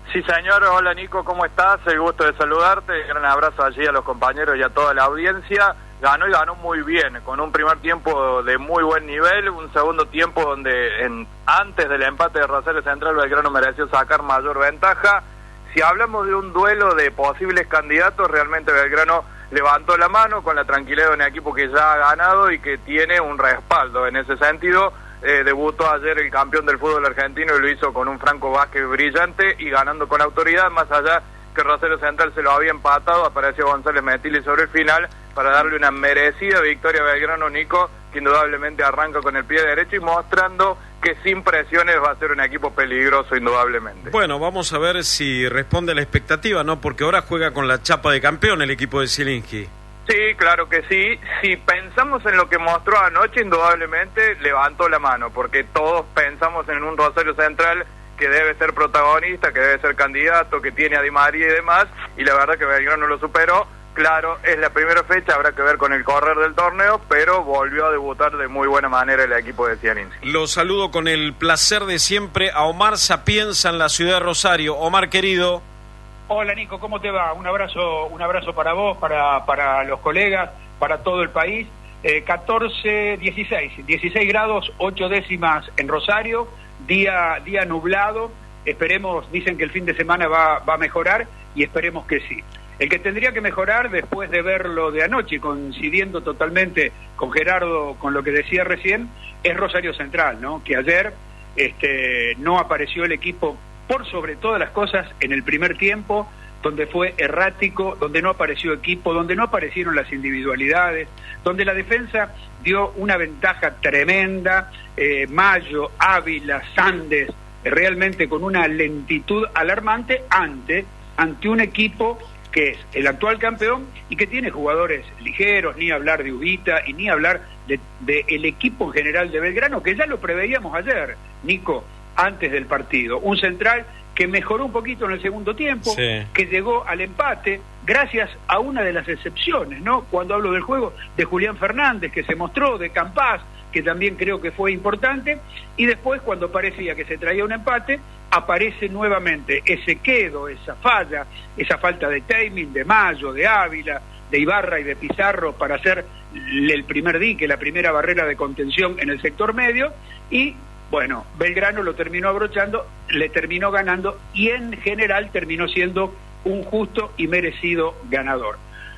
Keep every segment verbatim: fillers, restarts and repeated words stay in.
Sí, señor. Hola, Nico, ¿cómo estás? El gusto de saludarte. Gran abrazo allí a los compañeros y a toda la audiencia. Ganó y ganó muy bien, con un primer tiempo de muy buen nivel, un segundo tiempo donde en, antes del empate de Rosario Central, Belgrano mereció sacar mayor ventaja. Si hablamos de un duelo de posibles candidatos, realmente Belgrano levantó la mano con la tranquilidad de un equipo que ya ha ganado y que tiene un respaldo. En ese sentido, eh, debutó ayer el campeón del fútbol argentino y lo hizo con un Franco Vázquez brillante y ganando con autoridad, más allá que Rosario Central se lo había empatado, apareció González Metili sobre el final para darle una merecida victoria a Belgrano, Nico, que indudablemente arranca con el pie derecho y mostrando que sin presiones va a ser un equipo peligroso indudablemente. Bueno, vamos a ver si responde a la expectativa, ¿no? Porque ahora juega con la chapa de campeón el equipo de Zielinski. Sí, claro que sí. Si pensamos en lo que mostró anoche, indudablemente levantó la mano, porque todos pensamos en un Rosario Central que debe ser protagonista, que debe ser candidato, que tiene a Di María y demás, y la verdad que Belgrano lo superó. Claro, es la primera fecha, habrá que ver con el correr del torneo, pero volvió a debutar de muy buena manera el equipo de Zielinski. Lo saludo con el placer de siempre a Omar Sapienza en la ciudad de Rosario. Omar, querido. Hola, Nico, ¿cómo te va? Un abrazo, un abrazo para vos, para, para los colegas, para todo el país. Eh, catorce, dieciséis, dieciséis grados, ocho décimas en Rosario, día, día nublado. Esperemos, dicen que el fin de semana va, va a mejorar y esperemos que sí. El que tendría que mejorar después de verlo de anoche, coincidiendo totalmente con Gerardo, con lo que decía recién, es Rosario Central, ¿no? Que ayer este, no apareció el equipo por sobre todas las cosas en el primer tiempo, donde fue errático, donde no apareció equipo, donde no aparecieron las individualidades, donde la defensa dio una ventaja tremenda, eh, Mayo, Ávila, Sandes, realmente con una lentitud alarmante ante, ante un equipo que es el actual campeón y que tiene jugadores ligeros, ni hablar de Ubita y ni hablar de, de el equipo en general de Belgrano, que ya lo preveíamos ayer, Nico, antes del partido. Un central que mejoró un poquito en el segundo tiempo, sí, que llegó al empate gracias a una de las excepciones, ¿no? Cuando hablo del juego, de Julián Fernández, que se mostró, de Campás, que también creo que fue importante, y después cuando parecía que se traía un empate, aparece nuevamente ese quedo, esa falla, esa falta de timing de Mayo, de Ávila, de Ibarra y de Pizarro para hacer el primer dique, la primera barrera de contención en el sector medio, y bueno, Belgrano lo terminó abrochando, le terminó ganando y en general terminó siendo un justo y merecido ganador.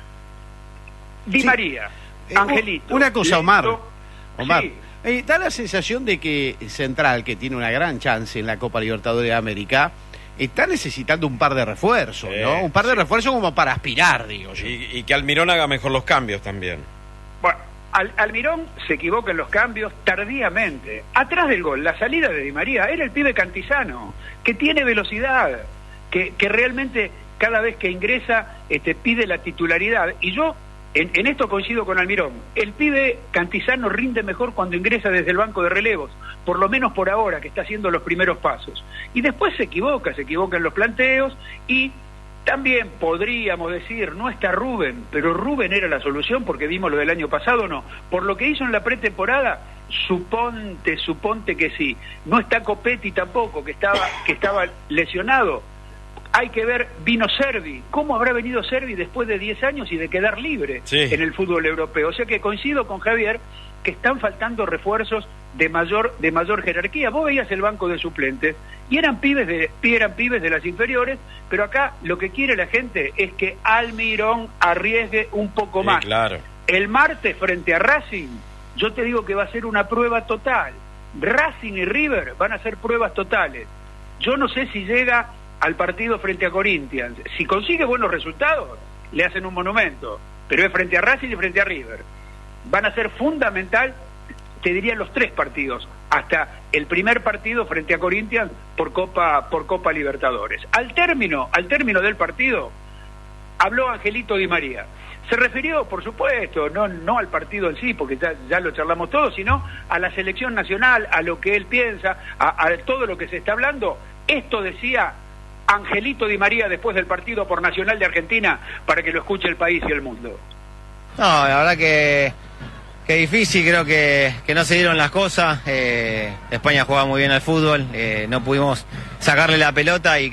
Di sí. María, eh, Angelito. Una cosa, Omar. Lento, Omar. Sí. Eh, da la sensación de que Central, que tiene una gran chance en la Copa Libertadores de América, está necesitando un par de refuerzos, sí, ¿no? Un par de sí. refuerzos como para aspirar, digo yo. Y, y que Almirón haga mejor los cambios también. Bueno, Al, Almirón se equivoca en los cambios tardíamente. Atrás del gol, la salida de Di María, era el pibe Cantizano, que tiene velocidad, que, que realmente cada vez que ingresa este, pide la titularidad. Y yo en, en esto coincido con Almirón. El pibe Cantizano rinde mejor cuando ingresa desde el banco de relevos, por lo menos por ahora, que está haciendo los primeros pasos. Y después se equivoca, se equivoca en los planteos y también podríamos decir, no está Rubén, pero Rubén era la solución porque vimos lo del año pasado, no. Por lo que hizo en la pretemporada, suponte, suponte que sí. No está Copetti tampoco, que estaba, que estaba lesionado. Hay que ver, vino Servi. ¿Cómo habrá venido Servi después de diez años y de quedar libre sí. en el fútbol europeo? O sea que coincido con Javier que están faltando refuerzos de mayor de mayor jerarquía. Vos veías el banco de suplentes y eran pibes de eran pibes de las inferiores, pero acá lo que quiere la gente es que Almirón arriesgue un poco sí, más. Claro. El martes frente a Racing, yo te digo que va a ser una prueba total. Racing y River van a ser pruebas totales. Yo no sé si llega al partido frente a Corinthians. Si consigue buenos resultados, le hacen un monumento, pero es frente a Racing y frente a River. Van a ser fundamental, te diría, los tres partidos, hasta el primer partido frente a Corinthians por Copa por Copa Libertadores. Al término, al término del partido, habló Angelito Di María. Se refirió, por supuesto, no, no al partido en sí, porque ya, ya lo charlamos todos, sino a la selección nacional, a lo que él piensa, a, a todo lo que se está hablando. Esto decía Angelito Di María después del partido por Nacional de Argentina, para que lo escuche el país y el mundo. No, la verdad que, que difícil, creo que, que no se dieron las cosas. eh, España juega muy bien al fútbol, eh, no pudimos sacarle la pelota y